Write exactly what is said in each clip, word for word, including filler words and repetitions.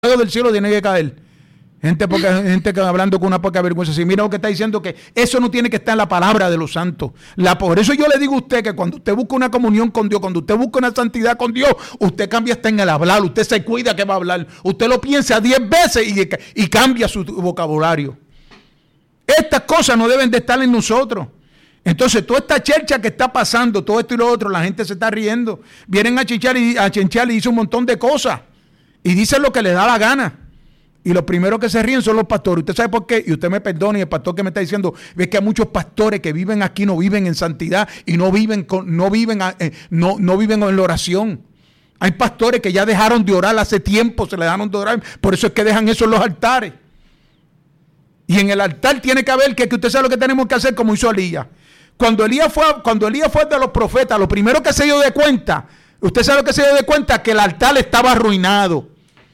fuego del cielo tiene que caer. Gente, porque, gente que hablando con una poca vergüenza. Si mira lo que está diciendo, que eso no tiene que estar en la palabra de los santos. La, por eso yo le digo a usted que cuando usted busca una comunión con Dios, cuando usted busca una santidad con Dios, usted cambia hasta en el hablar. Usted se cuida que va a hablar. Usted lo piensa diez veces y, y cambia su vocabulario. Estas cosas no deben de estar en nosotros. Entonces, toda esta chercha que está pasando, todo esto y lo otro, la gente se está riendo. Vienen a chichar y a chinchar y dicen un montón de cosas. Y dicen lo que les da la gana. Y los primeros que se ríen son los pastores. ¿Usted sabe por qué? Y usted me perdone, y el pastor que me está diciendo, es que hay muchos pastores que viven aquí, no viven en santidad y no viven, con, no viven, eh, no, no viven en la oración. Hay pastores que ya dejaron de orar hace tiempo, se le dejaron de orar. Por eso es que dejan eso en los altares. Y en el altar tiene que haber que, que usted sabe lo que tenemos que hacer, como hizo Elías. Cuando Elías fue, cuando Elías fue de los profetas, lo primero que se dio de cuenta, usted sabe lo que se dio de cuenta, que el altar estaba arruinado.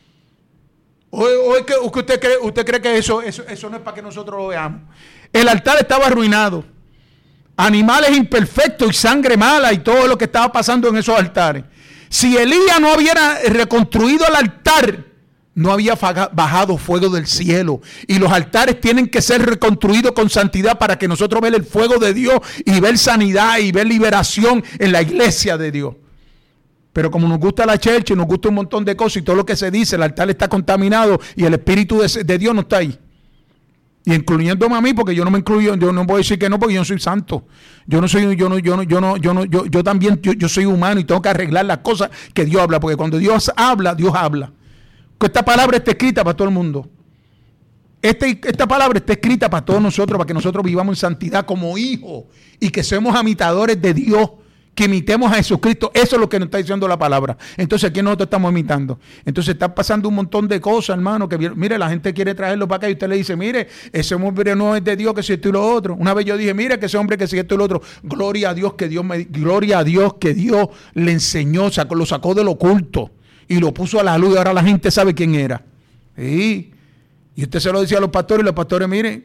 O, o que usted cree, usted cree que eso, eso, eso no es para que nosotros lo veamos. El altar estaba arruinado. Animales imperfectos y sangre mala y todo lo que estaba pasando en esos altares. Si Elías no hubiera reconstruido el altar, no había bajado fuego del cielo. Y los altares tienen que ser reconstruidos con santidad para que nosotros veamos el fuego de Dios y ver sanidad y ver liberación en la iglesia de Dios. Pero como nos gusta la church y nos gusta un montón de cosas y todo lo que se dice, el altar está contaminado y el Espíritu de, de Dios no está ahí. Y incluyéndome a mí, porque yo no me incluyo, yo no voy a decir que no, porque yo no soy santo. Yo no soy, yo no, yo no, yo no, yo no, yo, yo también, yo, yo soy humano y tengo que arreglar las cosas que Dios habla, porque cuando Dios habla, Dios habla. Esta palabra está escrita para todo el mundo. Este, esta palabra está escrita para todos nosotros, para que nosotros vivamos en santidad como hijos y que seamos imitadores de Dios, que imitemos a Jesucristo. Eso es lo que nos está diciendo la palabra. Entonces, ¿quién nosotros estamos imitando? Entonces, está pasando un montón de cosas, hermano, que mire, la gente quiere traerlo para acá y usted le dice, mire, ese hombre no es de Dios, que si esto y lo otro. Una vez yo dije, mire, que ese hombre que si esto y lo otro. Gloria a Dios que Dios me, gloria a Dios que Dios le enseñó, sacó, lo sacó del oculto y lo puso a la luz y ahora la gente sabe quién era. Sí. Y usted se lo decía a los pastores y los pastores, mire,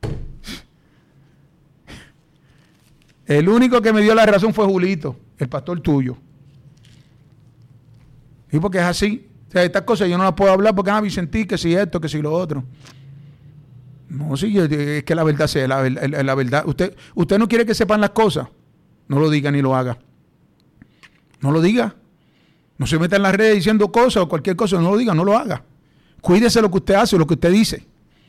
el único que me dio la razón fue Julito, el pastor tuyo. Y porque es así. O sea, estas cosas yo no las puedo hablar porque, ah, Vicentí, que si esto, que si lo otro. No, sí, es que la verdad sea, la, la, la verdad. Usted, usted no quiere que sepan las cosas, no lo diga ni lo haga. No lo diga. No se meta en las redes diciendo cosas o cualquier cosa, no lo diga, no lo haga. Cuídese lo que usted hace, lo que usted dice.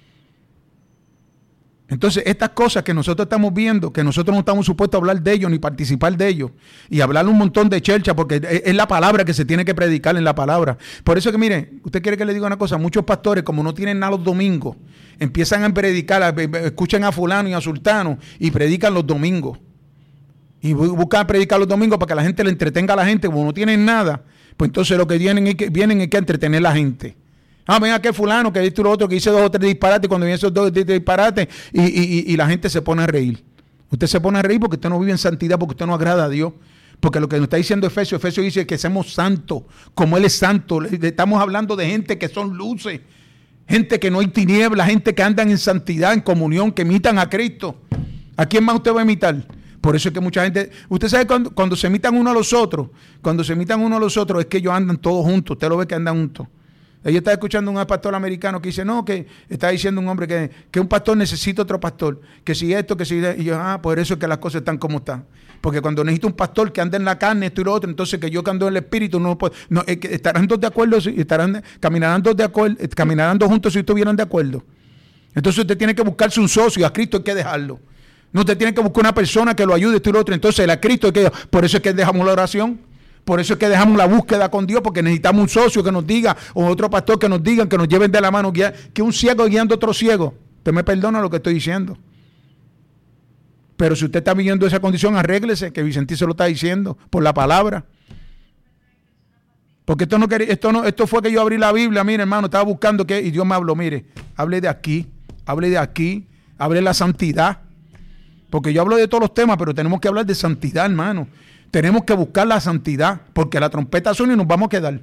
Entonces, estas cosas que nosotros estamos viendo, que nosotros no estamos supuestos a hablar de ellos ni participar de ellos y hablar un montón de chercha, porque es la palabra que se tiene que predicar en la palabra. Por eso que, mire, usted quiere que le diga una cosa, muchos pastores, como no tienen nada los domingos, empiezan a predicar, escuchan a fulano y a sultano y predican los domingos. Y buscan predicar los domingos para que la gente le entretenga a la gente, como no tienen nada, pues entonces lo que vienen es que, vienen es que entretener a la gente. Ah, ven aquel fulano que dice lo otro, que dice dos o tres disparates, cuando vienen esos dos o tres disparates y, y, y la gente se pone a reír. Usted se pone a reír porque usted no vive en santidad, porque usted no agrada a Dios. Porque lo que nos está diciendo Efesios, Efesios dice que seamos santos, como Él es santo. Le estamos hablando de gente que son luces, gente que no hay tinieblas, gente que andan en santidad, en comunión, que imitan a Cristo. ¿A quién más usted va a imitar? Por eso es que mucha gente, usted sabe cuando, cuando se imitan uno a los otros, cuando se imitan uno a los otros es que ellos andan todos juntos, usted lo ve que andan juntos. Ella está escuchando a un pastor americano que dice, no, que está diciendo un hombre que, que un pastor necesita otro pastor, que si esto, que si... Y yo, ah, por eso es que las cosas están como están. Porque cuando necesito un pastor que ande en la carne, esto y lo otro, entonces que yo que ando en el espíritu, no puedo... No, es que estarán dos de acuerdo, estarán, caminarán dos de acuerdo, caminarán dos juntos si estuvieran de acuerdo. Entonces usted tiene que buscarse un socio, a Cristo hay que dejarlo. No, usted tiene que buscar una persona que lo ayude, esto y lo otro. Entonces a Cristo hay que... Por eso es que dejamos la oración. Por eso es que dejamos la búsqueda con Dios, porque necesitamos un socio que nos diga, o otro pastor que nos diga, que nos lleven de la mano, guiar, que un ciego guiando a otro ciego. Usted me perdona lo que estoy diciendo. Pero si usted está viviendo esa condición, arréglese, que Vicentí se lo está diciendo, por la palabra. Porque esto no quería, esto no, esto fue que yo abrí la Biblia, mire hermano, estaba buscando que, y Dios me habló, mire, hable de aquí, hable de aquí, hable de la santidad. Porque yo hablo de todos los temas, pero tenemos que hablar de santidad, hermano. Tenemos que buscar la santidad, porque la trompeta suena y nos vamos a quedar.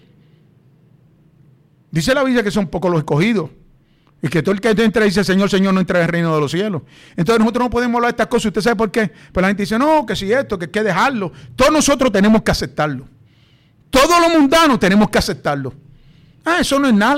Dice la Biblia que son pocos los escogidos. Y que todo el que entra dice, Señor, Señor, no entra en el reino de los cielos. Entonces nosotros no podemos hablar de estas cosas. ¿Usted sabe por qué? Pues la gente dice, no, que si esto, que hay que dejarlo. Todos nosotros tenemos que aceptarlo. Todo lo mundano tenemos que aceptarlo. Ah, eso no es nada.